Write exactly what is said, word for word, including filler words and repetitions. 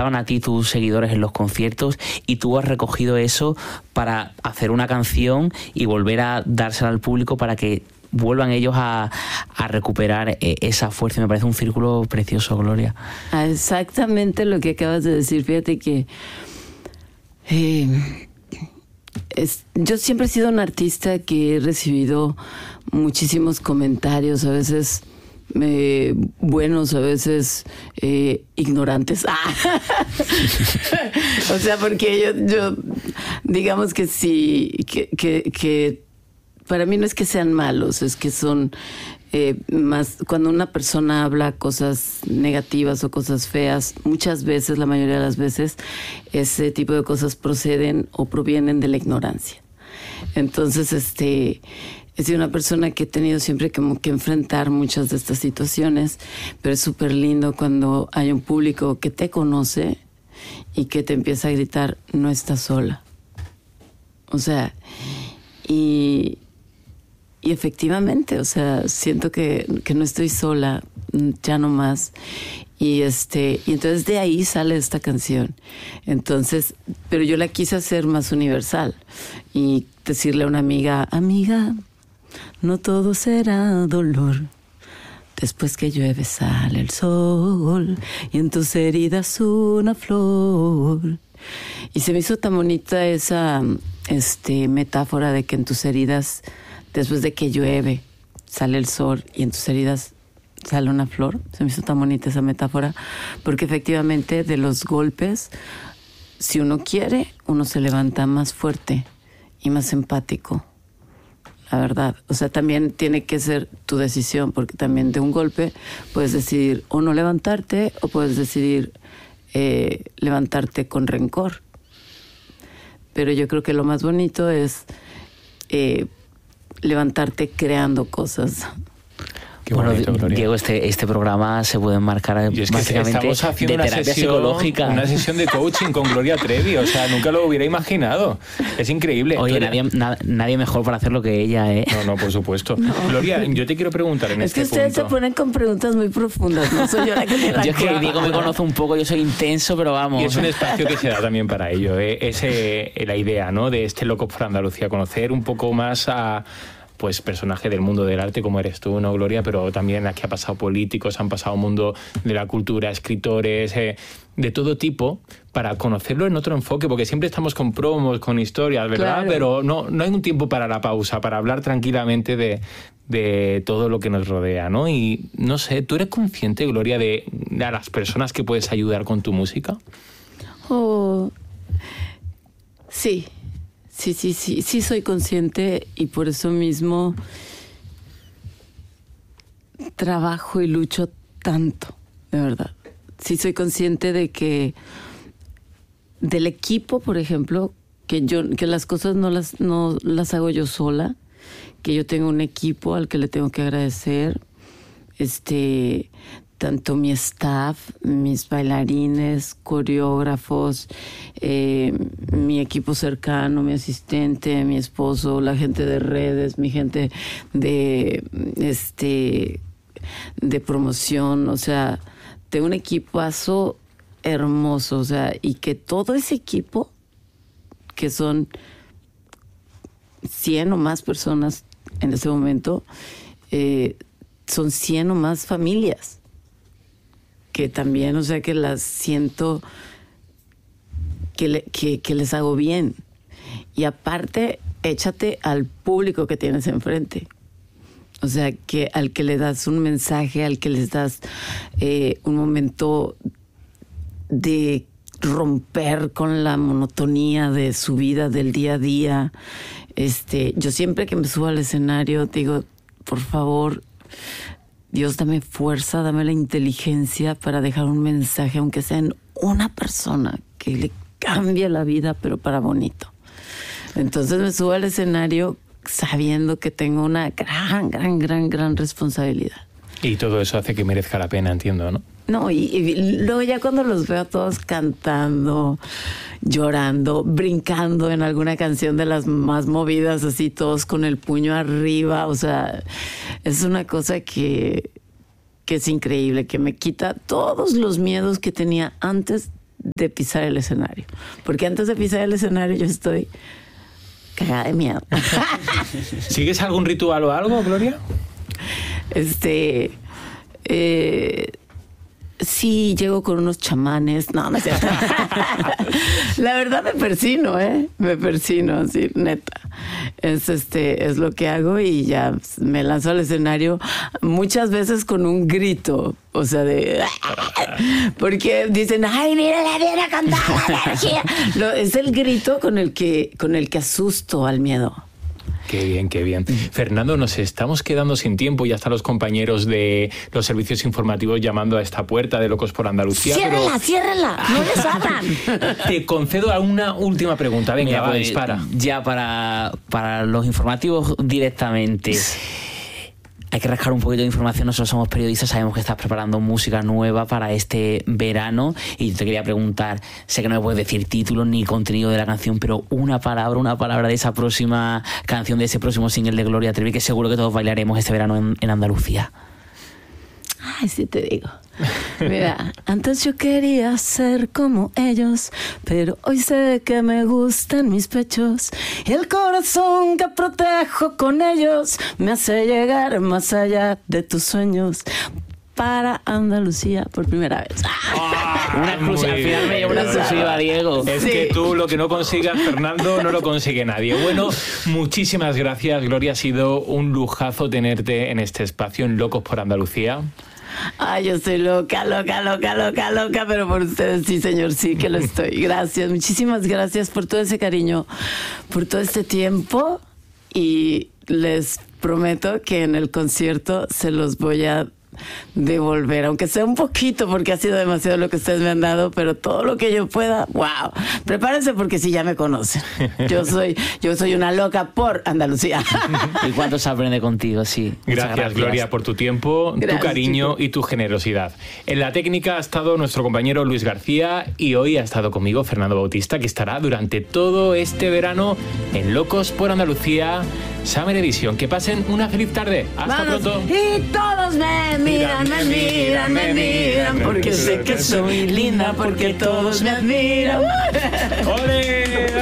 abrazaban a ti tus seguidores en los conciertos y tú has recogido eso para hacer una canción y volver a dársela al público para que vuelvan ellos a, a recuperar esa fuerza. Me parece un círculo precioso, Gloria. Ah, exactamente lo que acabas de decir. Fíjate que eh, es, yo siempre he sido un artista que he recibido muchísimos comentarios, a veces eh, buenos, a veces eh, ignorantes. Ah. O sea, porque yo, yo digamos que sí, que, que, que para mí no es que sean malos, es que son eh, más... Cuando una persona habla cosas negativas o cosas feas, muchas veces, la mayoría de las veces, ese tipo de cosas proceden o provienen de la ignorancia. Entonces, este... he sido una persona que he tenido siempre como que enfrentar muchas de estas situaciones, pero es súper lindo cuando hay un público que te conoce y que te empieza a gritar, no estás sola. O sea, y... Y efectivamente, o sea, siento que, que no estoy sola, ya no más. Y este, y entonces de ahí sale esta canción. Entonces, pero yo la quise hacer más universal. Y decirle a una amiga, amiga, no todo será dolor. Después que llueve sale el sol y en tus heridas una flor. Y se me hizo tan bonita esa este, metáfora de que en tus heridas... Después de que llueve, sale el sol y en tus heridas sale una flor. Se me hizo tan bonita esa metáfora, porque efectivamente de los golpes, si uno quiere, uno se levanta más fuerte y más empático, la verdad. O sea, también tiene que ser tu decisión, porque también de un golpe puedes decidir o no levantarte o puedes decidir eh, levantarte con rencor. Pero yo creo que lo más bonito es... Eh, levantarte creando cosas. Qué bonito, bueno, Gloria. Diego, este, este programa se puede enmarcar y es que básicamente estamos haciendo de una terapia sesión, psicológica. Una sesión de coaching con Gloria Trevi, o sea, nunca lo hubiera imaginado. Es increíble. Oye, Gloria... nadie, na, nadie mejor para hacerlo que ella, ¿eh? No, no, por supuesto. No. Gloria, yo te quiero preguntar en es este punto... Es que ustedes punto... se ponen con preguntas muy profundas, no soy yo la que me la Yo es que Diego me conoce un poco, yo soy intenso, pero vamos. Y es un espacio que se da también para ello, ¿eh? Es eh, la idea, ¿no?, de este Loco por Andalucía, conocer un poco más a... pues personaje del mundo del arte como eres tú, ¿no, Gloria? Pero también aquí ha pasado políticos, han pasado mundo de la cultura, escritores, eh, de todo tipo, para conocerlo en otro enfoque, porque siempre estamos con promos, con historias, ¿verdad? Claro. Pero no, no hay un tiempo para la pausa, para hablar tranquilamente de, de todo lo que nos rodea, ¿no? Y no sé, ¿tú eres consciente, Gloria, de, de a las personas que puedes ayudar con tu música? Oh, sí. Sí, sí, sí, sí soy consciente y por eso mismo trabajo y lucho tanto, de verdad. Sí soy consciente de que del equipo, por ejemplo, que yo que las cosas no las no las hago yo sola, que yo tengo un equipo al que le tengo que agradecer, este tanto mi staff, mis bailarines, coreógrafos, eh, mi equipo cercano, mi asistente, mi esposo, la gente de redes, mi gente de este de promoción, o sea, tengo un equipazo hermoso, o sea, y que todo ese equipo, que son cien o más personas en ese momento, eh, son cien o más familias. Que también, o sea, que las siento que, le, que, que les hago bien. Y aparte, échate al público que tienes enfrente. O sea, que al que le das un mensaje, al que les das eh, un momento de romper con la monotonía de su vida, del día a día. Este, yo siempre que me subo al escenario digo, por favor... Dios, dame fuerza, dame la inteligencia para dejar un mensaje, aunque sea en una persona, que le cambie la vida, pero para bonito. Entonces me subo al escenario sabiendo que tengo una gran, gran, gran, gran responsabilidad. Y todo eso hace que merezca la pena, entiendo, ¿no? No, y, y luego ya cuando los veo a todos cantando, llorando, brincando en alguna canción de las más movidas, así todos con el puño arriba, o sea, es una cosa que, que es increíble, que me quita todos los miedos que tenía antes de pisar el escenario. Porque antes de pisar el escenario yo estoy cagada de miedo. ¿Sigues algún ritual o algo, Gloria? Este... Eh, sí, llego con unos chamanes. No, no es cierto. La verdad me persino, ¿eh? Me persino, así, neta. Es, este, es lo que hago y ya me lanzo al escenario muchas veces con un grito. O sea, de... Porque dicen, ¡ay, mírala, viene a cantar la energía! Lo, es el grito con el que, con el que asusto al miedo. Qué bien, qué bien. Fernando, nos estamos quedando sin tiempo. Ya están los compañeros de los servicios informativos llamando a esta puerta de Locos por Andalucía. ¡Ciérrala, pero... ciérrala! ¡No les abran! Te concedo una última pregunta. Venga, Mira, va, pues, dispara. Ya para, para los informativos directamente. Hay que rascar un poquito de información. Nosotros somos periodistas, sabemos que estás preparando música nueva para este verano y te quería preguntar, sé que no me puedes decir título ni contenido de la canción, pero una palabra, una palabra de esa próxima canción, de ese próximo single de Gloria Trevi, que seguro que todos bailaremos este verano en, en Andalucía. Ay, sí te digo. Mira, antes yo quería ser como ellos, pero hoy sé que me gustan mis pechos. Y el corazón que protejo con ellos me hace llegar más allá de tus sueños. Para Andalucía por primera vez. Ah, una exclusiva, al final me llevo una exclusiva, Diego. Es Sí. que tú lo que no consigas, Fernando, no lo consigue nadie. Bueno, muchísimas gracias, Gloria. Ha sido un lujazo tenerte en este espacio en Locos por Andalucía. Ay, yo estoy loca, loca, loca, loca, loca, pero por ustedes sí, señor, sí que lo estoy. Gracias, muchísimas gracias por todo ese cariño, por todo este tiempo y les prometo que en el concierto se los voy a devolver, aunque sea un poquito, porque ha sido demasiado lo que ustedes me han dado, pero todo lo que yo pueda, wow, prepárense porque si ya me conocen, yo soy yo soy una loca por Andalucía. ¿Y cuánto se aprende contigo? Sí. Gracias, gracias, Gloria, por tu tiempo, Gracias, tu cariño chicos. y tu generosidad. En la técnica ha estado nuestro compañero Luis García y hoy ha estado conmigo Fernando Bautista, que estará durante todo este verano en Locos por Andalucía Summer Edition. Que pasen una feliz tarde. Hasta Vamos. pronto. Y todos me miran, me miran, me miran, porque sé que soy linda, porque todos me admiran. ¡Ole!